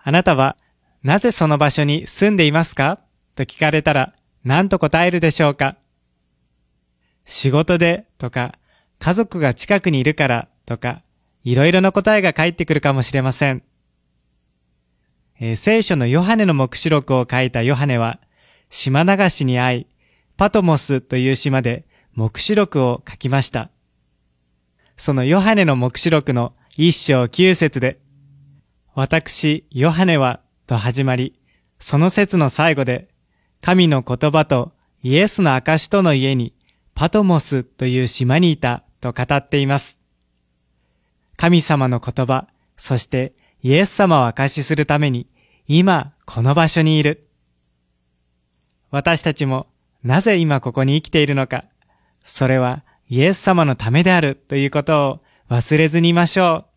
あなたはなぜその場所に住んでいますかと聞かれたら何と答えるでしょうか。仕事でとか、家族が近くにいるからとか、いろいろな答えが返ってくるかもしれません。聖書のヨハネの黙示録を書いたヨハネは、島流しに遭い、パトモスという島で黙示録を書きました。そのヨハネの黙示録の1章9節で、私、ヨハネは、と始まり、その節の最後で、神の言葉とイエスの証との家に、パトモスという島にいたと語っています。神様の言葉、そしてイエス様を証しするために、今この場所にいる。私たちもなぜ今ここに生きているのか、それはイエス様のためであるということを忘れずにいましょう。